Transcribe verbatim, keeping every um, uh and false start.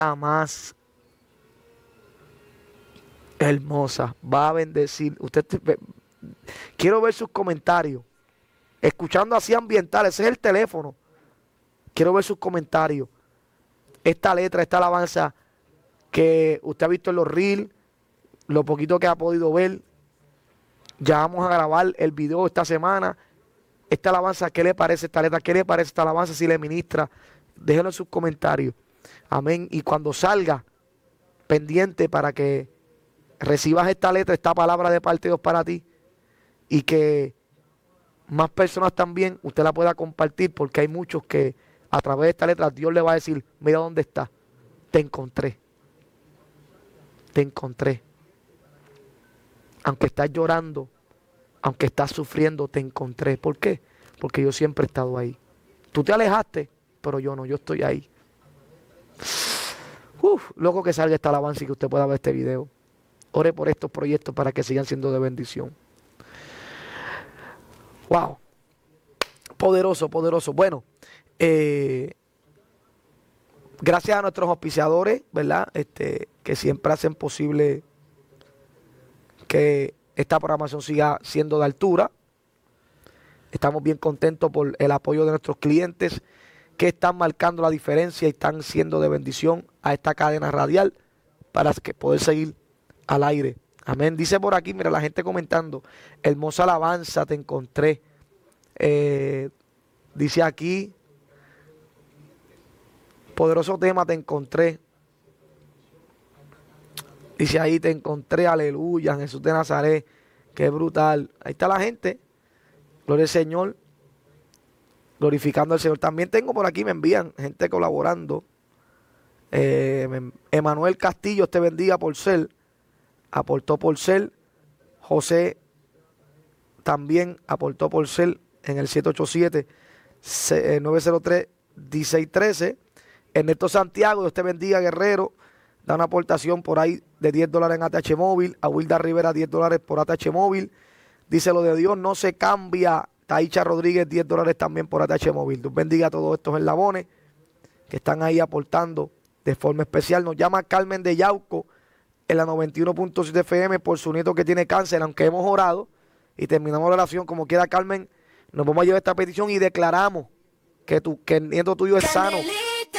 más hermosa. Va a bendecir. Usted te- ve- quiero ver sus comentarios. Escuchando así ambiental. Ese es el teléfono. Quiero ver sus comentarios. Esta letra, esta alabanza que usted ha visto en los reels, lo poquito que ha podido ver. Ya vamos a grabar el video esta semana. Esta alabanza, ¿qué le parece esta letra? ¿Qué le parece esta alabanza si le ministra? Déjenlo en sus comentarios. Amén. Y cuando salga, pendiente para que recibas esta letra, esta palabra de parte de Dios para ti. Y que más personas también usted la pueda compartir, porque hay muchos que a través de esta letra Dios le va a decir: mira dónde está, te encontré, te encontré. Aunque estás llorando, aunque estás sufriendo, te encontré. ¿Por qué? Porque yo siempre he estado ahí. Tú te alejaste, pero yo no, yo estoy ahí. Uf, loco que salga esta alabanza y que usted pueda ver este video. Ore por estos proyectos para que sigan siendo de bendición. Wow. Poderoso, poderoso. Bueno, eh, gracias a nuestros auspiciadores, ¿verdad? Este, que siempre hacen posible que esta programación siga siendo de altura. Estamos bien contentos por el apoyo de nuestros clientes que están marcando la diferencia y están siendo de bendición a esta cadena radial para que poder seguir al aire. Amén. Dice por aquí, mira la gente comentando: hermosa alabanza, te encontré. Eh, dice aquí: poderoso tema, te encontré. Dice ahí: te encontré, aleluya, Jesús de Nazaret. Qué brutal. Ahí está la gente. Gloria al Señor. Glorificando al Señor. También tengo por aquí, me envían gente colaborando. Eh, me- Emanuel Castillo, te bendiga por ser. Aportó por ser. José también aportó por ser en el siete ocho siete, nueve cero tres, uno seis uno tres. Ernesto Santiago, Dios te bendiga, guerrero. Da una aportación por ahí de diez dólares en A T H Móvil. A Wilda Rivera, diez dólares por A T H Móvil. Dice: lo de Dios no se cambia. Taicha Rodríguez, diez dólares también por A T H Móvil. Dios bendiga a todos estos eslabones que están ahí aportando de forma especial. Nos llama Carmen de Yauco en la noventa y uno punto siete F M por su nieto que tiene cáncer, aunque hemos orado y terminamos la oración. Como quiera, Carmen, nos vamos a llevar esta petición y declaramos que, tu, que el nieto tuyo es sano